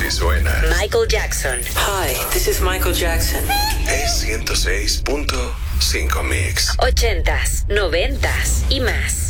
Si suena. Michael Jackson. Hi, this is Michael Jackson. Es 106.5 Mix. 80s, 90s y más.